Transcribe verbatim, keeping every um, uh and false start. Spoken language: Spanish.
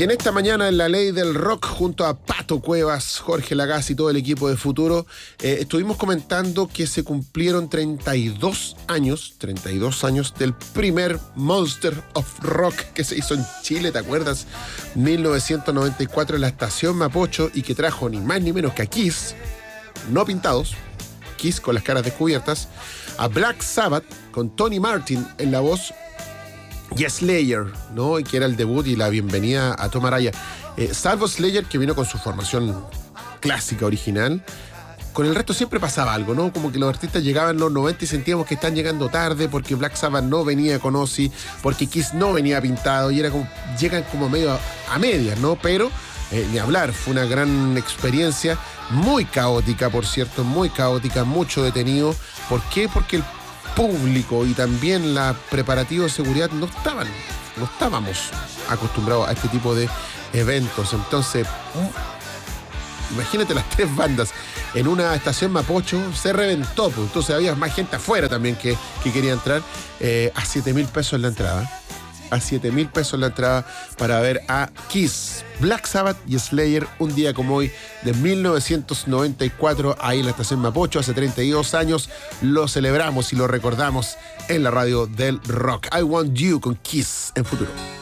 Y en esta mañana en La Ley del Rock, junto a Pato Cuevas, Jorge Lagasse y todo el equipo de Futuro, eh, estuvimos comentando que se cumplieron treinta y dos años, treinta y dos años del primer Monster of Rock que se hizo en Chile, ¿te acuerdas? mil novecientos noventa y cuatro en la estación Mapocho, y que trajo ni más ni menos que a Kiss, no pintados, Kiss con las caras descubiertas, a Black Sabbath con Tony Martin en la voz, y Slayer, ¿no? Y que era el debut y la bienvenida a Tom Araya. Eh, salvo Slayer, que vino con su formación clásica, original. Con el resto siempre pasaba algo, ¿no? Como que los artistas llegaban en los noventa y sentíamos que están llegando tarde porque Black Sabbath no venía con Ozzy, porque Kiss no venía pintado, y era como, llegan como medio a, a medias, ¿no? Pero, eh, ni hablar, fue una gran experiencia, muy caótica, por cierto, muy caótica, mucho detenido. ¿Por qué? Porque el público y también la preparativa de seguridad no estaban, no estábamos acostumbrados a este tipo de eventos. Entonces, imagínate las tres bandas en una estación Mapocho, se reventó, pues. Entonces había más gente afuera también que, que quería entrar, eh, a siete mil pesos en la entrada. A siete mil pesos la entrada para ver a Kiss, Black Sabbath y Slayer un día como hoy de mil novecientos noventa y cuatro, ahí en la estación Mapocho, hace treinta y dos años. Lo celebramos y lo recordamos en la radio del rock. I Want You con Kiss en Futuro.